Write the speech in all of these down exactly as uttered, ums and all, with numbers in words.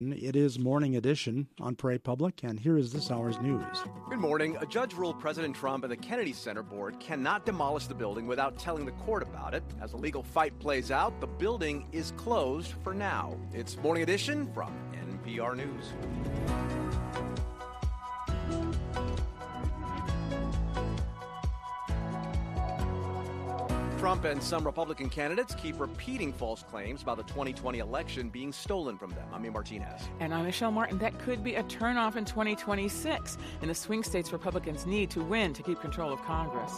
It is Morning Edition on Prairie Public, and here is this hour's news. Good morning. A judge ruled President Trump and the Kennedy Center Board cannot demolish the building without telling the court about it. As the legal fight plays out, the building is closed for now. It's Morning Edition from N P R News. Trump and some Republican candidates keep repeating false claims about the twenty twenty election being stolen from them. I'm Ian Martinez. And I'm Michelle Martin. That could be a turnoff in twenty twenty-six. In the swing states, Republicans need to win to keep control of Congress.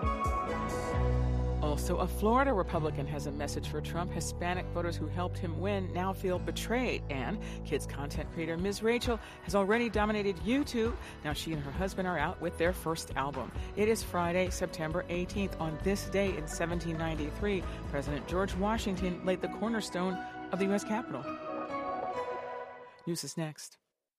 Also, a Florida Republican has a message for Trump. Hispanic voters who helped him win now feel betrayed. And kids content creator Miz Rachel has already dominated YouTube. Now she and her husband are out with their first album. It is Friday, September eighteenth. On this day in seventeen ninety-three, President George Washington laid the cornerstone of the U S Capitol. News is next.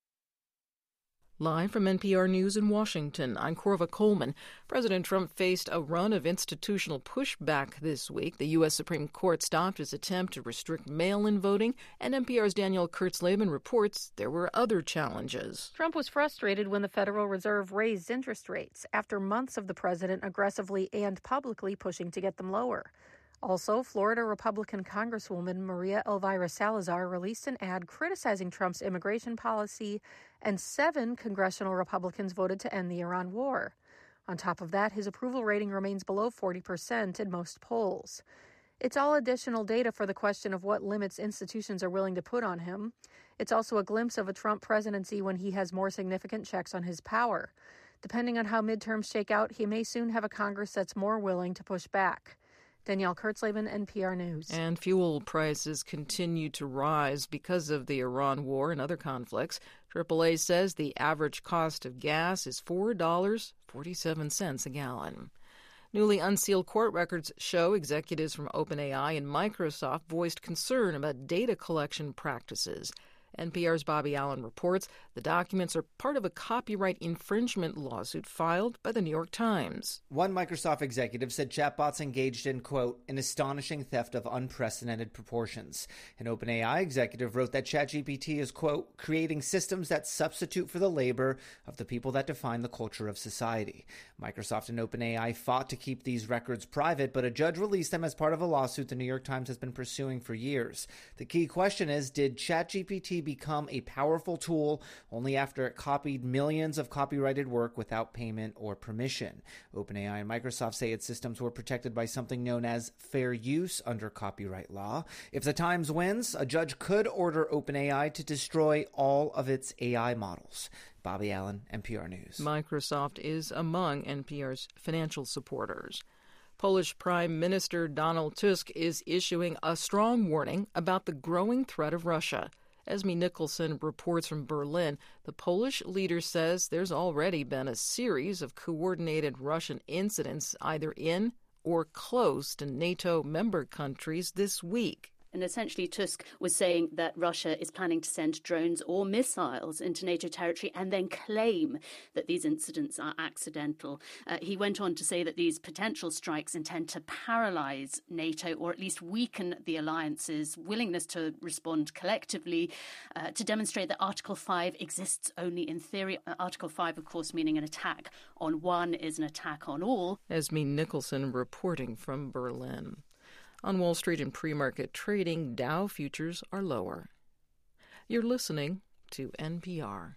Live from N P R News in Washington, I'm Corva Coleman. President Trump faced a run of institutional pushback this week. The U S Supreme Court stopped his attempt to restrict mail-in voting, and N P R's Danielle Kurtzleben reports there were other challenges. Trump was frustrated when the Federal Reserve raised interest rates after months of the president aggressively and publicly pushing to get them lower. Also, Florida Republican Congresswoman Maria Elvira Salazar released an ad criticizing Trump's immigration policy, and seven congressional Republicans voted to end the Iran war. On top of that, his approval rating remains below forty percent in most polls. It's all additional data for the question of what limits institutions are willing to put on him. It's also a glimpse of a Trump presidency when he has more significant checks on his power. Depending on how midterms shake out, he may soon have a Congress that's more willing to push back. Danielle Kurtzleben, N P R News. And fuel prices continue to rise because of the Iran war and other conflicts. triple A says the average cost of gas is four dollars and forty-seven cents a gallon. Newly unsealed court records show executives from OpenAI and Microsoft voiced concern about data collection practices. N P R's Bobby Allen reports the documents are part of a copyright infringement lawsuit filed by the New York Times. One Microsoft executive said chatbots engaged in, quote, an astonishing theft of unprecedented proportions. An OpenAI executive wrote that ChatGPT is, quote, creating systems that substitute for the labor of the people that define the culture of society. Microsoft and OpenAI fought to keep these records private, but a judge released them as part of a lawsuit the New York Times has been pursuing for years. The key question is, did ChatGPT become a powerful tool only after it copied millions of copyrighted work without payment or permission? OpenAI and Microsoft say its systems were protected by something known as fair use under copyright law. If the Times wins, a judge could order OpenAI to destroy all of its A I models. Bobby Allen, N P R News. Microsoft is among N P R's financial supporters. Polish Prime Minister Donald Tusk is issuing a strong warning about the growing threat of Russia. Esme Nicholson reports from Berlin. The Polish leader says there's already been a series of coordinated Russian incidents either in or close to NATO member countries this week. And essentially, Tusk was saying that Russia is planning to send drones or missiles into NATO territory and then claim that these incidents are accidental. Uh, he went on to say that these potential strikes intend to paralyze NATO or at least weaken the alliance's willingness to respond collectively, uh, to demonstrate that Article five exists only in theory. Uh, Article five, of course, meaning an attack on one is an attack on all. Esme Nicholson reporting from Berlin. On Wall Street and pre-market trading, Dow futures are lower. You're listening to N P R.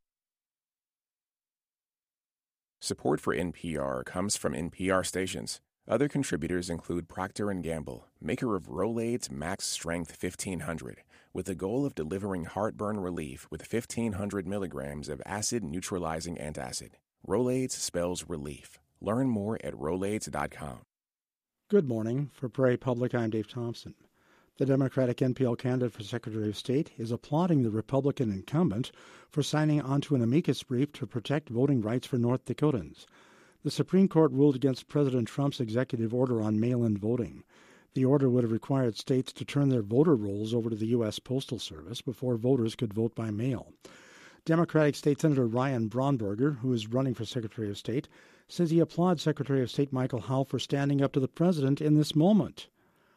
Support for N P R comes from N P R stations. Other contributors include Procter and Gamble, maker of Rolaids Max Strength fifteen hundred, with the goal of delivering heartburn relief with fifteen hundred milligrams of acid-neutralizing antacid. Rolaids spells relief. Learn more at rolaids dot com. Good morning. For Prairie Public, I'm Dave Thompson. The Democratic N P L candidate for Secretary of State is applauding the Republican incumbent for signing onto an amicus brief to protect voting rights for North Dakotans. The Supreme Court ruled against President Trump's executive order on mail-in voting. The order would have required states to turn their voter rolls over to the U S Postal Service before voters could vote by mail. Democratic State Senator Ryan Braunberger, who is running for Secretary of State, says he applauds Secretary of State Michael Howe for standing up to the president in this moment.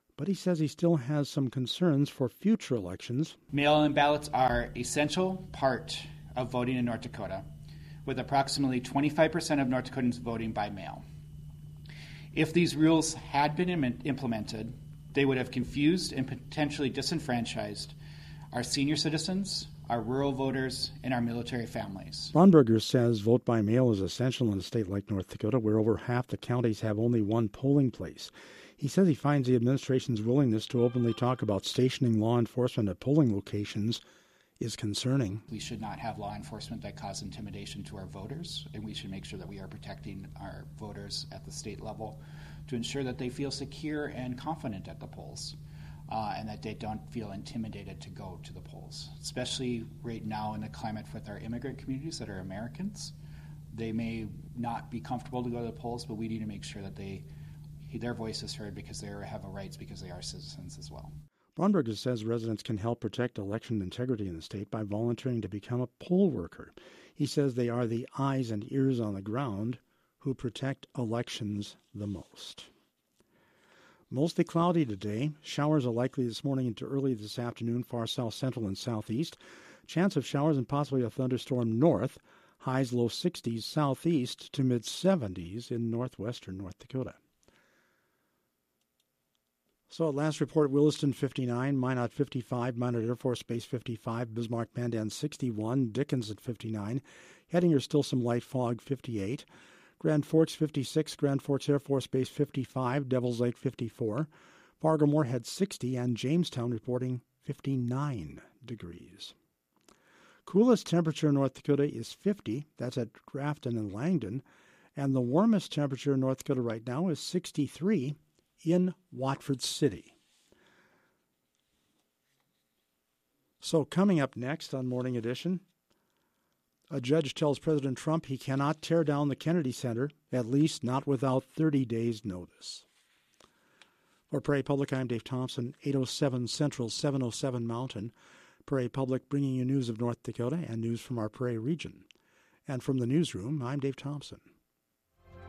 but he says he still has some concerns for future elections. Mail-in ballots are an essential part of voting in North Dakota, with approximately twenty-five percent of North Dakotans voting by mail. If these rules had been im- implemented, they would have confused and potentially disenfranchised our senior citizens, our rural voters, and our military families. Braunberger says vote by mail is essential in a state like North Dakota, where over half the counties have only one polling place. He says he finds the administration's willingness to openly talk about stationing law enforcement at polling locations is concerning. We should not have law enforcement that cause intimidation to our voters, and we should make sure that we are protecting our voters at the state level to ensure that they feel secure and confident at the polls, uh, and that they don't feel intimidated to go to the polls, especially right now in the climate with our immigrant communities that are Americans. They may not be comfortable to go to the polls, but we need to make sure that they their voice is heard because they have a rights because they are citizens as well. Braunberger says residents can help protect election integrity in the state by volunteering to become a poll worker. He says they are the eyes and ears on the ground who protect elections the most. Mostly cloudy today. Showers are likely this morning into early this afternoon, far south central and southeast. Chance of showers and possibly a thunderstorm north. Highs low sixties southeast to mid seventies in northwestern North Dakota. So at last report, Williston fifty-nine, Minot fifty-five, Minot Air Force Base fifty-five, Bismarck Mandan sixty-one, Dickens at fifty-nine, Hettinger still some light fog fifty-eight, Grand Forks fifty-six, Grand Forks Air Force Base fifty-five, Devils Lake fifty-four, Fargo Moorhead sixty, and Jamestown reporting fifty-nine degrees. Coolest temperature in North Dakota is fifty, that's at Grafton and Langdon, and the warmest temperature in North Dakota right now is sixty-three in Watford City. So coming up next on Morning Edition, a judge tells President Trump he cannot tear down the Kennedy Center, at least not without thirty days' notice. For Prairie Public, I'm Dave Thompson, eight oh seven Central, seven oh seven Mountain. Prairie Public bringing you news of North Dakota and news from our Prairie region. And from the newsroom, I'm Dave Thompson.